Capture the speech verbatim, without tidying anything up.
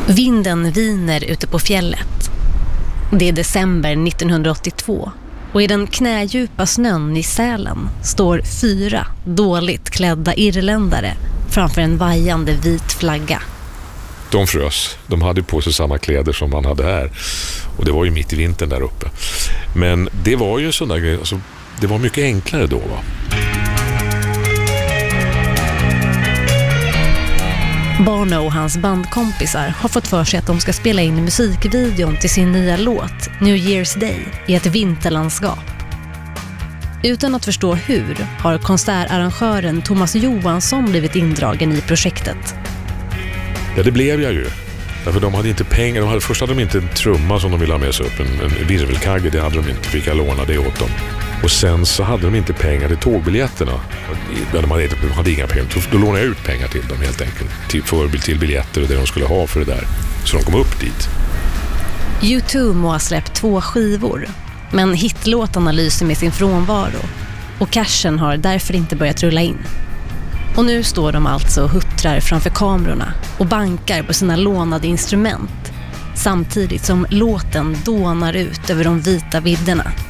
Vinden viner ute på fjället. Det är december nittonhundraåttiotvå och i den knädjupa snön i Sälen står fyra dåligt klädda irländare framför en vajande vit flagga. De frös. De hade på sig samma kläder som man hade här. Och det var ju mitt i vintern där uppe. Men det var ju sådana grejer. Alltså, det var mycket enklare då, va? Barno och hans bandkompisar har fått för sig att de ska spela in musikvideon till sin nya låt New Year's Day i ett vinterlandskap. Utan att förstå hur har konsertarrangören Thomas Johansson blivit indragen i projektet. Ja, det blev jag ju. Därför de hade inte pengar. De hade, först hade de inte en trumma som de ville ha med sig upp. En, en virvelkagge, det hade de inte. Fick jag låna det åt dem. Och sen så hade de inte pengar till tågbiljetterna. De hade, de hade inga pengar. Då lånade jag ut pengar till dem helt enkelt. Till, för, till biljetter och det de skulle ha för det där. Så de kom upp dit. U två må ha släppt två skivor. Men hitlåtarna lyser med sin frånvaro. Och cashen har därför inte börjat rulla in. Och nu står de alltså och huttrar framför kamerorna och bankar på sina lånade instrument. Samtidigt som låten dånar ut över de vita vidderna.